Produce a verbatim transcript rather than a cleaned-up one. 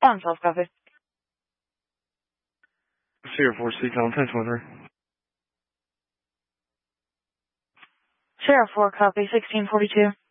Found twelve, copy. Sierra four, speak on ten twenty-three. Sierra four, copy, sixteen forty-two.